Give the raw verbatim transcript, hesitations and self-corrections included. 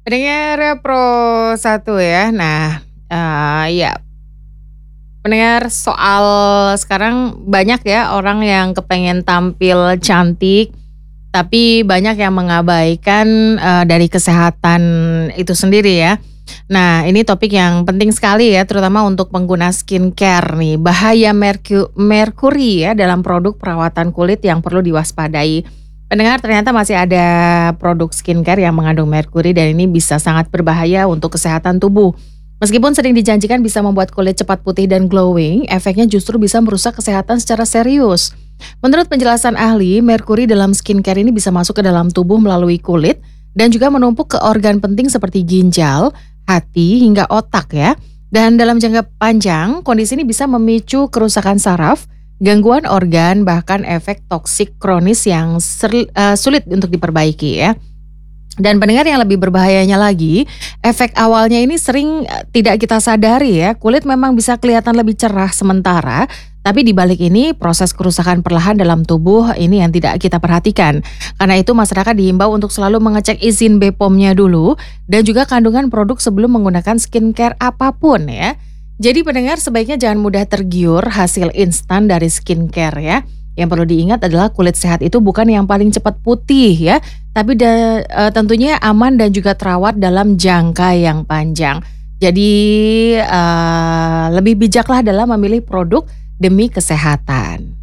Pendengar Pro satu ya. Nah, eee, ya pendengar soal sekarang banyak ya orang yang kepengen tampil cantik, tapi banyak yang mengabaikan, eee, dari kesehatan itu sendiri ya. Nah, ini topik yang penting sekali ya, terutama untuk pengguna skincare nih. Bahaya merku merkuri ya dalam produk perawatan kulit yang perlu diwaspadai. Pendengar, ternyata masih ada produk skincare yang mengandung merkuri dan ini bisa sangat berbahaya untuk kesehatan tubuh. Meskipun sering dijanjikan bisa membuat kulit cepat putih dan glowing, efeknya justru bisa merusak kesehatan secara serius. Menurut penjelasan ahli, merkuri dalam skincare ini bisa masuk ke dalam tubuh melalui kulit dan juga menumpuk ke organ penting seperti ginjal, hati, hingga otak ya. Dan dalam jangka panjang, kondisi ini bisa memicu kerusakan saraf, gangguan organ, bahkan efek toksik kronis yang ser- eh, sulit untuk diperbaiki ya. Dan pendengar, yang lebih berbahayanya lagi, efek awalnya ini sering eh, tidak kita sadari ya. Kulit memang bisa kelihatan lebih cerah sementara, tapi di balik ini proses kerusakan perlahan dalam tubuh ini yang tidak kita perhatikan. Karena itu masyarakat dihimbau untuk selalu mengecek izin B P O M-nya dulu dan juga kandungan produk sebelum menggunakan skincare apapun ya. Jadi pendengar, sebaiknya jangan mudah tergiur hasil instan dari skincare ya. Yang perlu diingat adalah kulit sehat itu bukan yang paling cepat putih ya, tapi da eee, tentunya aman dan juga terawat dalam jangka yang panjang. Jadi, eee, lebih bijaklah dalam memilih produk demi kesehatan.